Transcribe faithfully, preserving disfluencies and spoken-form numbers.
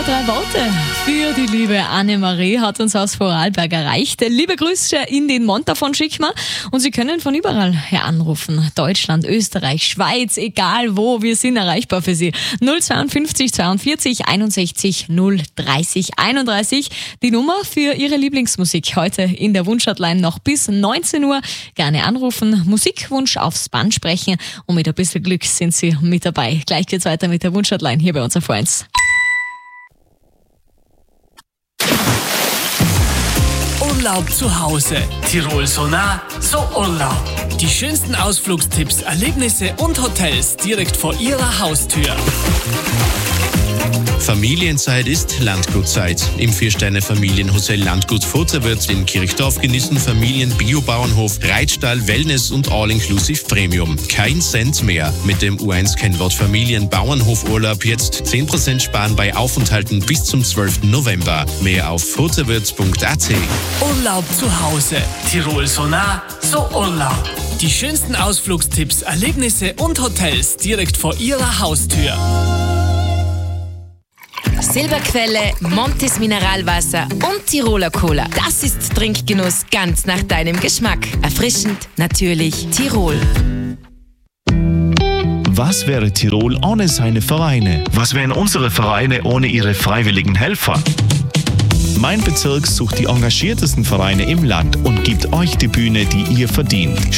drei Worte für die liebe Annemarie hat uns aus Vorarlberg erreicht. Liebe Grüße in den Mont, davon schicken wir. Und Sie können von überall her anrufen. Deutschland, Österreich, Schweiz, egal wo, wir sind erreichbar für Sie. null fünfundzwanzig zweiundvierzig einundsechzig null dreißig einunddreißig. Die Nummer für Ihre Lieblingsmusik heute in der Wunschhotline noch bis neunzehn Uhr. Gerne anrufen, Musikwunsch aufs Band sprechen und mit ein bisschen Glück sind Sie mit dabei. Gleich geht's weiter mit der Wunschhotline hier bei uns auf eins. Urlaub zu Hause. Tirol so nah, so Urlaub. Die schönsten Ausflugstipps, Erlebnisse und Hotels direkt vor Ihrer Haustür. Familienzeit ist Landgutzeit. Im Vier-Sterne-Familienhotel Landgut Furtherwirt in Kirchdorf genießen Familien Biobauernhof, Reitstall, Wellness und All-Inclusive Premium. Kein Cent mehr. Mit dem U eins Kennwort Familien-Bauernhof-Urlaub jetzt zehn Prozent sparen bei Aufenthalten bis zum zwölften November. Mehr auf furtherwirt punkt a t. Urlaub zu Hause. Tirol so nah, so Urlaub. Die schönsten Ausflugstipps, Erlebnisse und Hotels direkt vor Ihrer Haustür. Silberquelle, Montes Mineralwasser und Tiroler Cola. Das ist Trinkgenuss ganz nach deinem Geschmack. Erfrischend, natürlich, Tirol. Was wäre Tirol ohne seine Vereine? Was wären unsere Vereine ohne ihre freiwilligen Helfer? Mein Bezirk sucht die engagiertesten Vereine im Land und gibt euch die Bühne, die ihr verdient.